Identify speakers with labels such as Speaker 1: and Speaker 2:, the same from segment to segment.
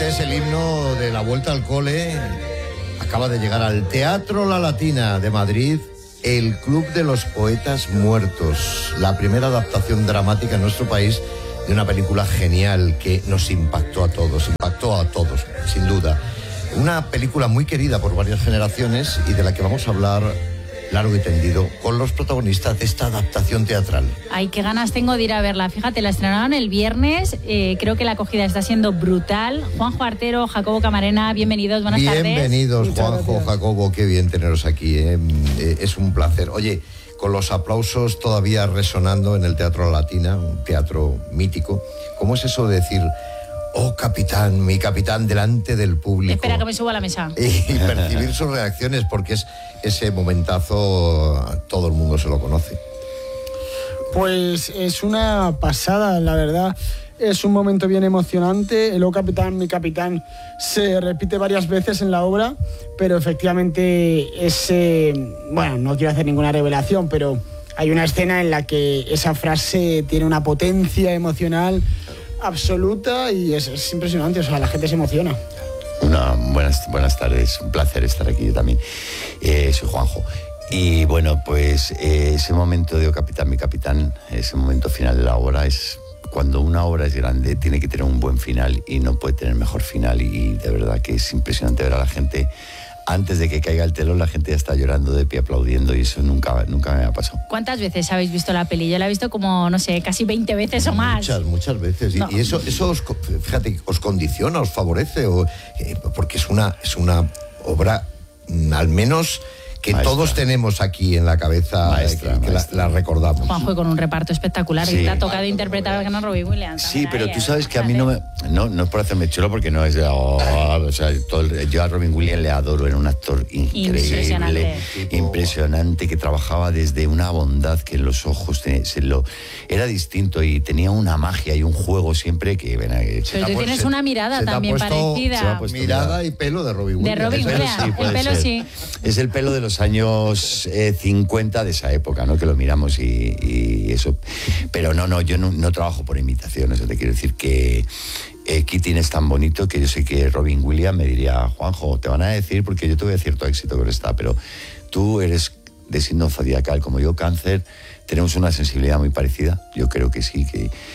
Speaker 1: Este es el himno de la vuelta al cole. Acaba de llegar al Teatro La Latina de Madrid El Club de los Poetas Muertos, la primera adaptación dramática en nuestro país de una película genial que nos impactó a todos, sin duda. Una película muy querida por varias generaciones y de la que vamos a hablar largo y tendido con los protagonistas de esta adaptación teatral.
Speaker 2: Ay, qué ganas tengo de ir a verla. Fíjate, la estrenaron el viernes. Creo que la acogida está siendo brutal. Juanjo Artero, Jacobo Camarena, bienvenidos, buenas tardes.
Speaker 1: Bienvenidos, Juanjo, Jacobo, qué bien teneros aquí. Es un placer. Oye, con los aplausos todavía resonando en el Teatro La Latina, un teatro mítico, ¿cómo es eso de decir: oh, capitán, mi capitán, delante del público?
Speaker 2: Espera que me subo a la mesa.
Speaker 1: Y percibir sus reacciones, porque es ese momentazo, todo el mundo se lo conoce.
Speaker 3: Pues es una pasada, la verdad. Es un momento bien emocionante. El oh, capitán, mi capitán se repite varias veces en la obra, pero efectivamente bueno, no quiero hacer ninguna revelación, pero hay una escena en la que esa frase tiene una potencia emocional absoluta y es impresionante, o sea, la gente se emociona.
Speaker 4: Buenas tardes, un placer estar aquí yo también. Soy Juanjo. Y bueno, pues ese momento de oh, capitán, mi capitán, ese momento final de la obra es cuando una obra es grande, tiene que tener un buen final y no puede tener mejor final, y de verdad que es impresionante ver a la gente. Antes de que caiga el telón, la gente ya está llorando de pie, aplaudiendo, y eso nunca me ha pasado.
Speaker 2: ¿Cuántas veces habéis visto la peli? Yo la he visto como, no sé, casi 20 veces o más.
Speaker 1: Muchas veces. No. Y eso os, fíjate, os condiciona, os favorece, porque es una obra, al menos, que maestra. Todos tenemos aquí en la cabeza, maestra. La recordamos.
Speaker 2: Juanjo, con un reparto espectacular. Sí. Y te ha tocado interpretar a Robin Williams.
Speaker 4: Sí, pero tú sabes que a mí no es por hacerme chulo, porque no es o sea, yo a Robin Williams le adoro, era un actor increíble, impresionante, que trabajaba desde una bondad que en los ojos era distinto y tenía una magia y un juego siempre que...
Speaker 2: Pero tú tienes una mirada también parecida.
Speaker 1: Mirada y pelo de Robin Williams.
Speaker 2: De Robin Williams, el pelo sí.
Speaker 4: Es el pelo de los años 50 de esa época, ¿no? Que lo miramos y eso. Pero yo no trabajo por imitación, eso te quiero decir que Keating es tan bonito que yo sé que Robin Williams me diría: Juanjo, te van a decir, porque yo tuve cierto éxito con esta, pero tú eres de signo zodiacal como yo, Cáncer, tenemos una sensibilidad muy parecida, yo creo que sí,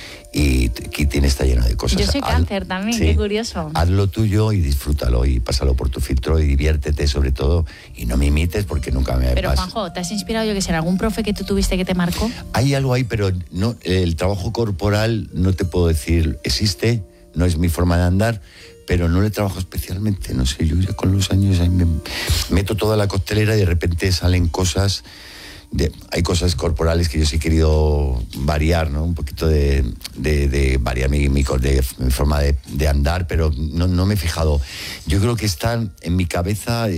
Speaker 4: y Keating está lleno de cosas.
Speaker 2: Yo soy Cáncer también, sí. Qué curioso.
Speaker 4: Haz lo tuyo y disfrútalo y pásalo por tu filtro y diviértete sobre todo, y no me imites porque nunca me
Speaker 2: Pero pasa. Juanjo, ¿te has inspirado, yo que sé, en algún profe que tú tuviste que te marcó?
Speaker 4: Hay algo ahí, pero no, el trabajo corporal no te puedo decir, existe, no es mi forma de andar, pero no le trabajo especialmente, no sé, yo ya con los años ahí me meto toda la costelera y de repente salen cosas... hay cosas corporales que yo sí he querido variar, ¿no? Un poquito de variar mi forma de andar, pero no me he fijado. Yo creo que están en mi cabeza,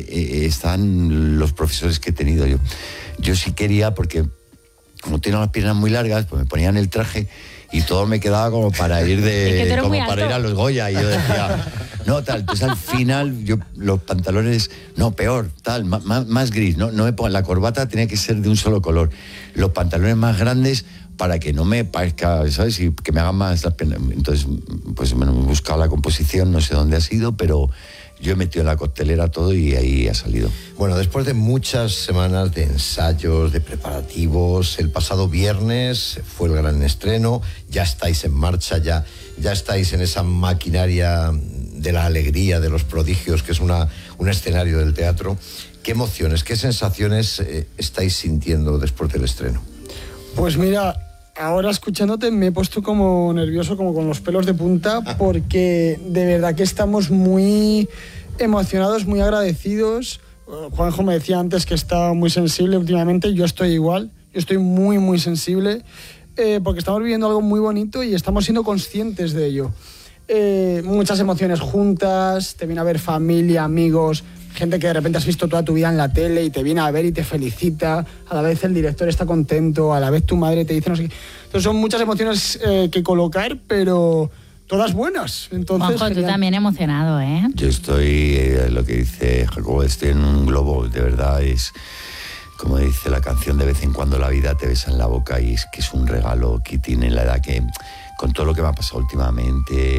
Speaker 4: están los profesores que he tenido yo. Yo sí quería, porque como tengo las piernas muy largas, pues me ponían el traje y todo me quedaba como para ir como para ir a los Goya, y yo decía, no, tal. Entonces al final yo los pantalones, no, peor, tal, más gris, no me pongo, la corbata tenía que ser de un solo color, los pantalones más grandes para que no me parezca, ¿sabes? Y que me hagan más las piernas. Entonces, pues me he buscado la composición, no sé dónde ha sido, pero yo he metido en la costelera todo y ahí ha salido.
Speaker 1: Bueno, después de muchas semanas de ensayos, de preparativos, el pasado viernes fue el gran estreno, ya estáis en marcha, ya estáis en esa maquinaria de la alegría, de los prodigios, que es un escenario del teatro. ¿Qué emociones, qué sensaciones estáis sintiendo después del estreno?
Speaker 3: Pues mira, ahora escuchándote me he puesto como nervioso, como con los pelos de punta, porque de verdad que estamos muy emocionados, muy agradecidos. Juanjo me decía antes que estaba muy sensible últimamente, yo estoy igual, yo estoy muy, muy sensible, porque estamos viviendo algo muy bonito y estamos siendo conscientes de ello. Muchas emociones juntas, te viene a ver familia, amigos, gente que de repente has visto toda tu vida en la tele y te viene a ver y te felicita, a la vez el director está contento, a la vez tu madre te dice no sé qué. Entonces son muchas emociones que colocar, pero todas buenas. Entonces,
Speaker 2: Juanjo, tú también emocionado, ¿eh?
Speaker 4: Yo estoy, lo que dice Jacobo, estoy en un globo, de verdad, es como dice la canción, de vez en cuando la vida te besa en la boca, y es que es un regalo que tiene la edad que, con todo lo que me ha pasado últimamente,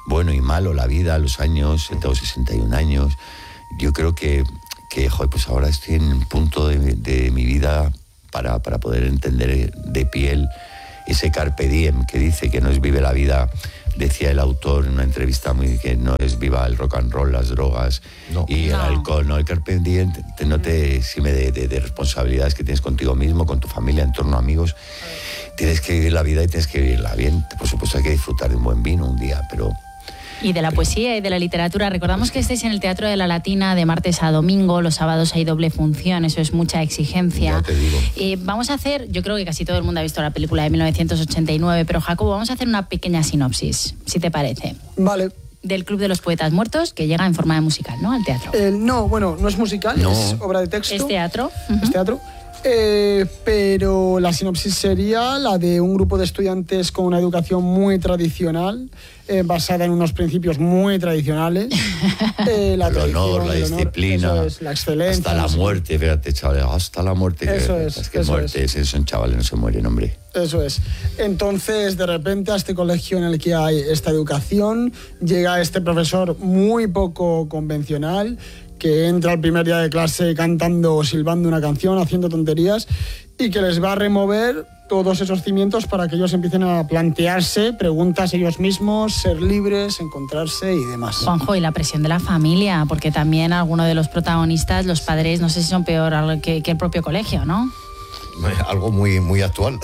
Speaker 4: bueno y malo, la vida, los años, tengo 61 años. Yo creo que joder, pues ahora estoy en un punto de mi vida para poder entender de piel ese carpe diem que dice que no es vive la vida, decía el autor en una entrevista que no es viva el rock and roll, las drogas y el alcohol, no, el carpe diem no te exime de responsabilidades que tienes contigo mismo, con tu familia, entorno, amigos. Tienes que vivir la vida y tienes que vivirla bien. Por supuesto hay que disfrutar de un buen vino un día, pero...
Speaker 2: Y de la poesía y de la literatura. Recordamos que estáis en el Teatro de la Latina de martes a domingo. Los sábados hay doble función, eso es mucha exigencia.
Speaker 4: Ya te digo.
Speaker 2: Vamos a hacer, yo creo que casi todo el mundo ha visto la película de 1989, pero Jacobo, vamos a hacer una pequeña sinopsis, si te parece.
Speaker 3: Vale.
Speaker 2: Del Club de los Poetas Muertos, que llega en forma de musical, ¿no? Al teatro.
Speaker 3: No, bueno, no es musical, es obra de texto.
Speaker 2: ¿Es teatro?
Speaker 3: Es teatro. Pero la sinopsis sería la de un grupo de estudiantes con una educación muy tradicional, basada en unos principios muy tradicionales.
Speaker 4: El honor, la disciplina,
Speaker 3: eso es, la excelencia.
Speaker 4: Hasta la muerte, fíjate, chavales, hasta la muerte.
Speaker 3: Eso
Speaker 4: que muerte, son chavales, no se mueren, hombre.
Speaker 3: Eso es. Entonces, de repente, a este colegio en el que hay esta educación, llega este profesor muy poco convencional, que entra el primer día de clase cantando o silbando una canción, haciendo tonterías, y que les va a remover todos esos cimientos para que ellos empiecen a plantearse preguntas ellos mismos, ser libres, encontrarse y demás.
Speaker 2: Juanjo, y la presión de la familia, porque también algunos de los protagonistas, los padres, no sé si son peor que el propio colegio, ¿no?
Speaker 1: Algo muy, muy actual.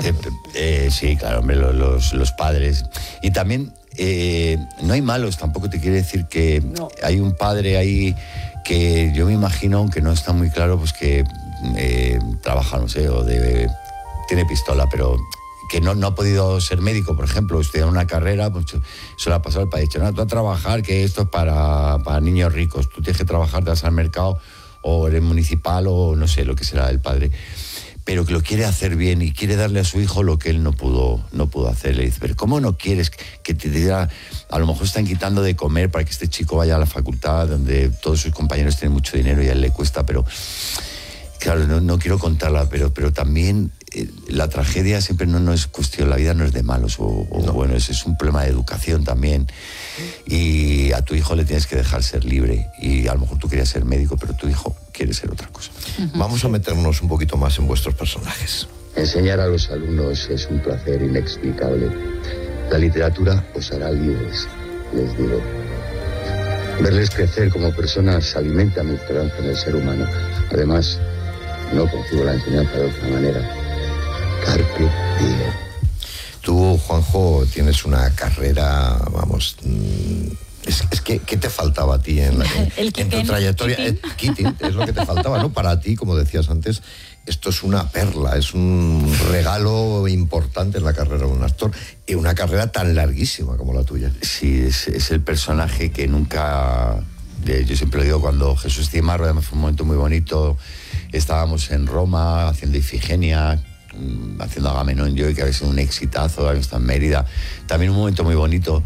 Speaker 4: Sí, claro, hombre, los padres. Y también... no hay malos, tampoco te quiere decir que hay un padre ahí que yo me imagino, aunque no está muy claro, pues que trabaja, no sé, tiene pistola, pero que no ha podido ser médico, por ejemplo, estudiar una carrera, pues eso le ha pasado al padre. No, tú a trabajar, que esto es para niños ricos, tú tienes que trabajar, te vas al mercado, o eres municipal, o no sé, lo que será el padre. Pero que lo quiere hacer bien y quiere darle a su hijo lo que él no pudo hacer. Le dice, pero ¿cómo no quieres que te diga? A lo mejor están quitando de comer para que este chico vaya a la facultad donde todos sus compañeros tienen mucho dinero y a él le cuesta, pero claro, no quiero contarla, pero también la tragedia siempre no es cuestión, la vida no es de malos, bueno, es un problema de educación también. Y a tu hijo le tienes que dejar ser libre, y a lo mejor tú querías ser médico, pero tu hijo quiere ser otra cosa.
Speaker 1: Vamos a meternos un poquito más en vuestros personajes.
Speaker 5: Enseñar a los alumnos es un placer inexplicable. La literatura os hará libres, les digo. Verles crecer como personas alimenta mi esperanza en el ser humano. Además, no concibo la enseñanza de otra manera. Carpe diem.
Speaker 1: Tú, Juanjo, tienes una carrera, vamos... Es que, ¿qué te faltaba a ti en tu trayectoria? Kitting es lo que te faltaba, ¿no? Para ti, como decías antes, esto es una perla, es un regalo importante en la carrera de un actor, y una carrera tan larguísima como la tuya.
Speaker 4: Sí, es el personaje que nunca... Yo siempre lo digo, cuando Jesús Cimarro, además fue un momento muy bonito, estábamos en Roma haciendo Ifigenia, haciendo Agamenón, yo, que había sido un exitazo, había estado en Mérida. También un momento muy bonito,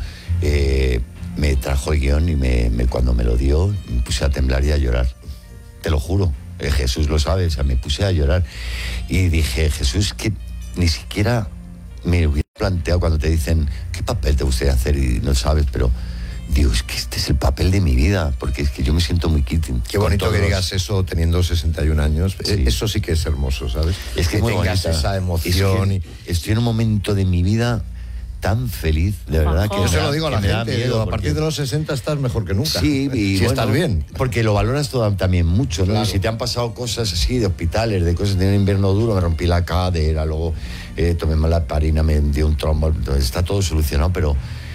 Speaker 4: me trajo el guión y cuando me lo dio, me puse a temblar y a llorar. Te lo juro, Jesús lo sabe, o sea, me puse a llorar. Y dije, Jesús, que ni siquiera me hubiera planteado cuando te dicen, ¿qué papel te gustaría hacer? Y no sabes, pero... Digo, es que este es el papel de mi vida, porque es que yo me siento muy Keating.
Speaker 1: Qué bonito que digas eso teniendo 61 años. Sí. Eso sí que es hermoso, ¿sabes?
Speaker 4: Es que
Speaker 1: tengas
Speaker 4: bonita
Speaker 1: esa emoción.
Speaker 4: Es que estoy en un momento de mi vida tan feliz, de verdad. Que
Speaker 1: yo se lo digo a la gente,
Speaker 4: miedo,
Speaker 1: a partir de los 60 estás mejor que nunca.
Speaker 4: Sí, y
Speaker 1: si estás bien.
Speaker 4: Porque lo valoras todo también mucho, ¿no?
Speaker 1: Claro.
Speaker 4: Si te han pasado cosas así de hospitales, de cosas de un invierno duro, me rompí la cadera, luego tomé mala aspirina, me dio un trombo, entonces está todo solucionado, pero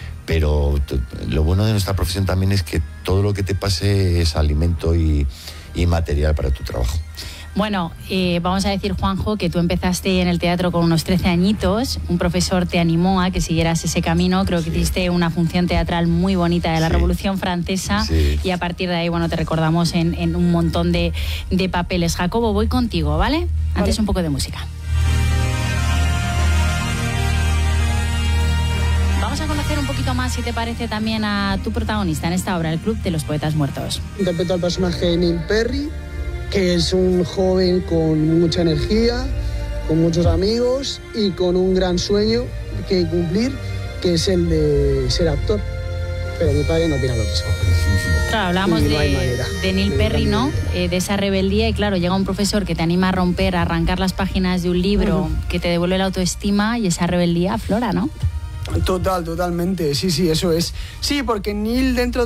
Speaker 4: lo bueno de nuestra profesión también es que todo lo que te pase es alimento y material para tu trabajo.
Speaker 2: Bueno, vamos a decir, Juanjo, que tú empezaste en el teatro con unos 13 añitos, un profesor te animó a que siguieras ese camino, creo que hiciste una función teatral muy bonita de la Revolución Francesa, y a partir de ahí, bueno, te recordamos en un montón de papeles. Jacobo, voy contigo, ¿vale? Antes un poco de música. Vamos a conocer un poquito más, si te parece, también a tu protagonista en esta obra, El Club de los Poetas Muertos.
Speaker 3: Interpreto al personaje de Neil Perry, que es un joven con mucha energía, con muchos amigos y con un gran sueño que cumplir, que es el de ser actor. pero mi padre no opina lo mismo.
Speaker 2: Claro, hablábamos
Speaker 3: Y no hay
Speaker 2: de
Speaker 3: manera
Speaker 2: Neil
Speaker 3: de
Speaker 2: Perry, ¿no?
Speaker 3: cambiarlo.
Speaker 2: De esa rebeldía, y claro, llega un profesor que te anima a romper, a arrancar las páginas de un libro, que te devuelve la autoestima, y esa rebeldía aflora, ¿no?
Speaker 3: Totalmente, sí, eso es. Sí, porque Neil dentro